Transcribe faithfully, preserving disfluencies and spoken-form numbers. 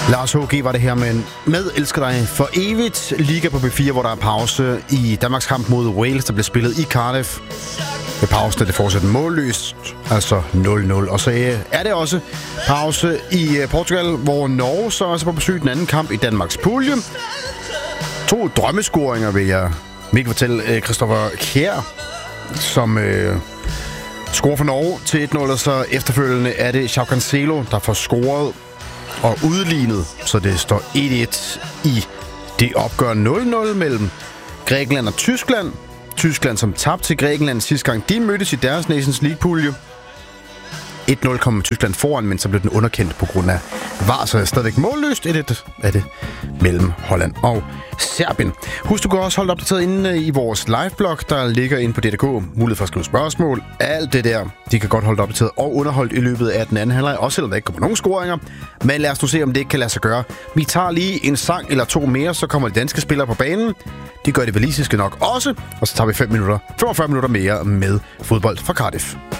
Lars H G var det her med, med Elsker dig for evigt. Liga på B fire, hvor der er pause i Danmarks kamp mod Wales, der blev spillet i Cardiff. Ved pausen er det fortsat målløst, altså nul nul. Og så er det også pause i Portugal, hvor Norge så også på besøg den anden kamp i Danmarks pulje. To drømmescoringer vil jeg ikke fortælle. Christoffer Kjær, som øh, scorer for Norge til et nul, og så efterfølgende er det João Cancelo, der får scoret og udlignet, så det står et et i det opgør nul nul mellem Grækenland og Tyskland. Tyskland, som tabte til Grækenland sidste gang de mødtes i deres Nations League-pulje. et nul kom Tyskland foran, men så blev den underkendt på grund af V A R, så er stadigvæk målløst. et et er det mellem Holland og Serbien. Husk, du kan også holde opdateret inde i vores liveblog, der ligger inde på D D K. Mulighed for at skrive spørgsmål. Alt det der, de kan godt holde opdateret og underholdt i løbet af den anden halvleg, også selvom der ikke kommer nogen scoringer. Men lad os nu se, om det ikke kan lade sig gøre. Vi tager lige en sang eller to mere, så kommer de danske spillere på banen. De gør det valisiske nok også, og så tager vi fem minutter, femogfyrre minutter mere med fodbold fra Cardiff.